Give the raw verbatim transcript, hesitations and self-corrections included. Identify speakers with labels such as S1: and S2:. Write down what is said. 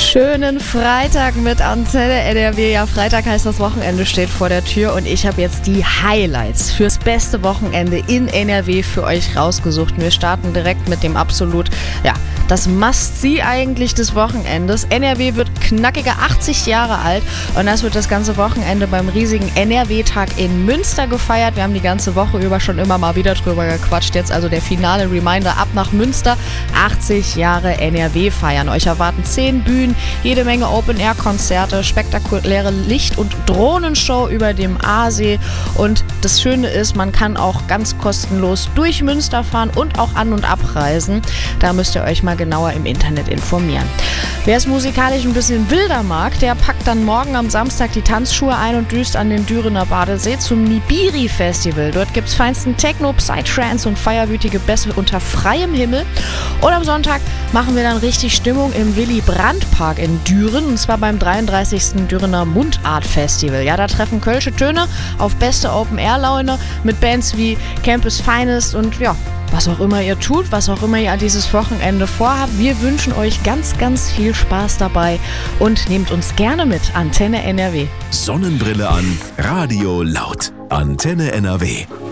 S1: Schönen Freitag mit Antenne N R W. Ja, Freitag heißt, das Wochenende steht vor der Tür und ich habe jetzt die Highlights fürs beste Wochenende in N R W für euch rausgesucht. Wir starten direkt mit dem absolut, ja, das Must-See eigentlich des Wochenendes. N R W wird knackige achtzig Jahre alt und das wird das ganze Wochenende beim riesigen N R W-Tag in Münster gefeiert. Wir haben die ganze Woche über schon immer mal wieder drüber gequatscht. Jetzt also der finale Reminder ab nach Münster. achtzig Jahre N R W feiern. Euch erwarten zehn Bühnen, jede Menge Open-Air-Konzerte, spektakuläre Licht- und Drohnenshow über dem Aasee. Und das Schöne ist, man kann auch ganz kostenlos durch Münster fahren und auch an- und abreisen. Da müsst ihr euch mal genauer im Internet informieren. Wer es musikalisch ein bisschen wilder mag, der packt dann morgen am Samstag die Tanzschuhe ein und düst an den Dürener Badesee zum Nibiri-Festival. Dort gibt's feinsten Techno, Psytrance und feierwütige Bässe unter freiem Himmel. Und am Sonntag machen wir dann richtig Stimmung im Willy-Brandt-Park in Düren, und zwar beim dreiunddreißigsten Dürener Mundart-Festival. Ja, da treffen kölsche Töne auf beste Open-Air-Laune mit Bands wie Campus Finest und ja, was auch immer ihr tut, was auch immer ihr an dieses Wochenende vorhabt. Wir wünschen euch ganz, ganz viel Spaß dabei und nehmt uns gerne mit. Antenne N R W.
S2: Sonnenbrille an, Radio laut. Antenne N R W.